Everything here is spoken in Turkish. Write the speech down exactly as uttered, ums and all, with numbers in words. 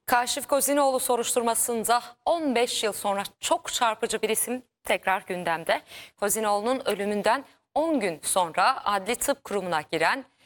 Kaşif Kozinoğlu soruşturmasında on beş yıl sonra çok çarpıcı bir isim tekrar gündemde. Kozinoğlu'nun ölümünden on gün sonra Adli Tıp Kurumu'na giren